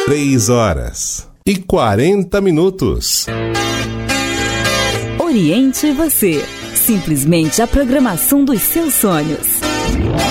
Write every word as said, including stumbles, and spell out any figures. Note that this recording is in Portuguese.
Três horas e quarenta minutos. Oriente você. Simplesmente a programação dos seus sonhos.